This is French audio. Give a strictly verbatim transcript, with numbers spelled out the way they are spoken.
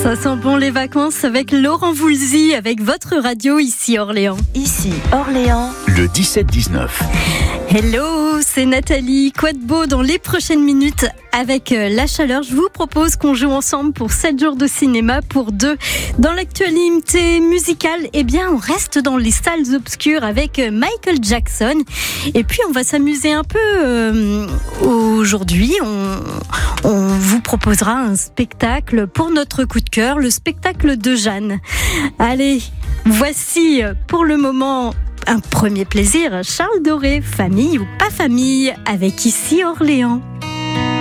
Ça sent bon les vacances avec Laurent Voulzy, avec votre radio ici Orléans. Ici Orléans, le dix-sept dix-neuf. Hello, c'est Nathalie. Quoi de beau dans les prochaines minutes avec la chaleur. Je vous propose qu'on joue ensemble pour sept jours de cinéma pour deux. Dans l'actualité musicale, eh bien, on reste dans les salles obscures avec Michael Jackson. Et puis, on va s'amuser un peu euh, aujourd'hui. On, on vous proposera un spectacle pour notre coup de cœur, le spectacle de Jeanne. Allez, voici pour le moment un premier plaisir. Charles Doré, famille ou pas famille, avec ici Orléans.